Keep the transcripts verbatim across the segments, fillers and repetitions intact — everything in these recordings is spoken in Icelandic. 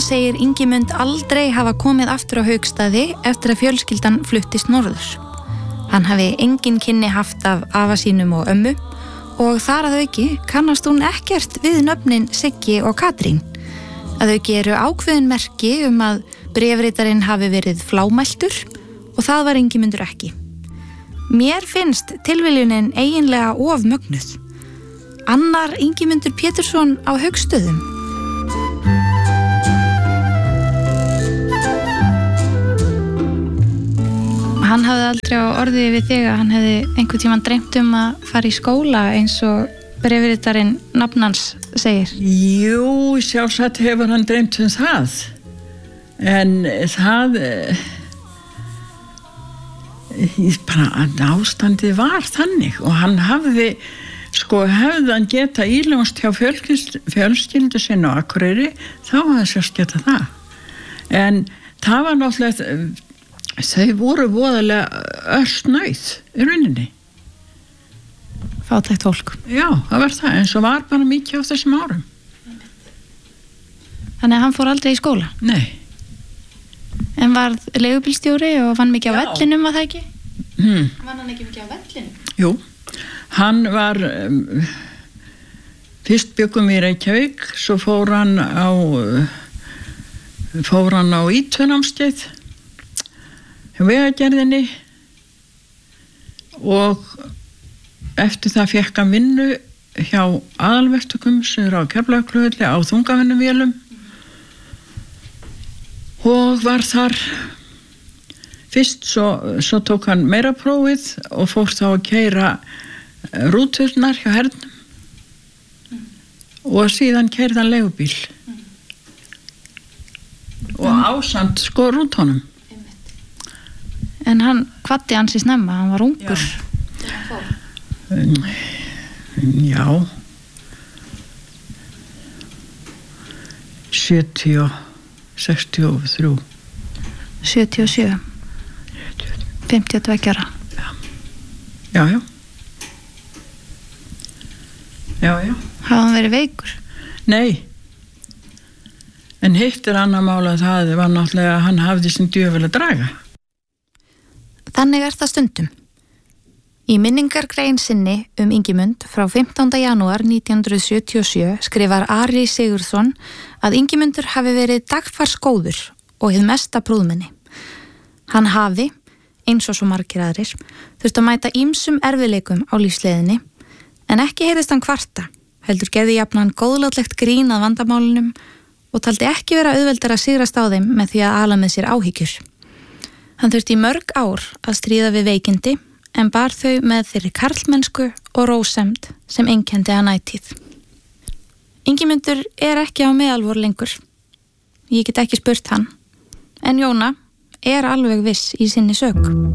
segir Ingimund aldrei hafa komið aftur á Hauksstaði eftir að fjölskyldan fluttist norður. Hann hafi engin kynni haft af afa sínum og ömmu og þar að auki kannast hún ekkert við nöfnin Siggi og Katrín. Að auki eru ákveðin merki um að bréfritarinn hafi verið flámæltur og það var Ingimundur ekki. Mér finnst tilviljunin eiginlega of mögnuð. Annar Ingimundur Pétursson á Hauksstöðum. Hann hafði aldrei á orði við þig að hann hefði einhvern tímann dreymt um að fara í skóla eins og bréfritarinn nafnans segir. Jú, sjálfsagt hefur hann dreymt um það. En það bara ástandið var þannig og hann hafði sko hefði hann geta íljónst hjá fjölskyldu sinni á Akureyri þá hafði hann sérst geta það. En það var náttúrulega þau voru voðalega örsnauð í rauninni. Fátækt fólk. Já, það var það, en svo var bara mikið á þessum árum. Þannig að hann fór aldrei í skóla? Nei. En var leigubílstjóri og vann mikið á Já. vellinum að það ekki? Hmm. Vann hann ekki mikið á vellinum? Jú, hann var um, fyrst byggum í Reykjavík, svo fór hann á fór hann á Ítunámskeið Vegagerðinni og eftir það fékk hann vinnu hjá aðalverktökum sem eru á Keflavíkurflugvelli á þungavinnuvélum og var þar fyrst svo, svo tók hann meira prófið og fór þá að keyra rúturnar hjá hernum mm. og síðan keyrði hann leigubíl mm. og ásamt sko rútunum. En hann kvaddi ansi snemma, hann var ungur. Já. Já. sjötíu og sextíu og þrjú. sjötíu og sjö. fimmtíu og tvö ára. Já. Já, já. Já, já. Hafði hann verið veikur? Nei. En hitt er annar mál að það var náttúrulega að hann hafði sem djöful að draga. Þannig er það stundum. Í minningargrein sinni um Ingimund frá fimmtánda janúar nítján hundruð sjötíu og sjö skrifar Ari Sigurðsson að Ingimundur hafi verið dagfarsgóður og hið mesta prúðmenni. Hann hafi, eins og svo margir aðrir, þurft að mæta ýmsum erfiðleikum á lífsleiðinni, en ekki heyrðist hann kvarta, heldur gerði jafnan góðlátlegt grín að vandamálunum og taldi ekki vera auðveldara að sigrast á þeim með því að ala með sér áhyggjur. Hann þurfti í mörg ár að stríða við veikindi en bar þau með þeirri karlmennsku og rósemd sem einkenndi hann ætíð. Ingimundur er ekki á meðalvor lengur. Ég get ekki spurt hann, en Jóna er alveg viss í sinni sök.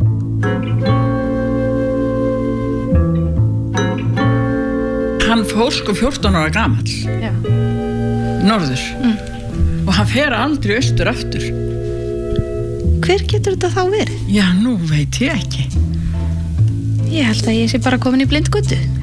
Hann fór sko fjórtán ára gamall. Já. Norður. Mm. Og hann fer aldrei austur aftur. Hver getur þetta þá verið? Já, nú veit ég ekki. Ég held að ég sé bara komin í blindgötu.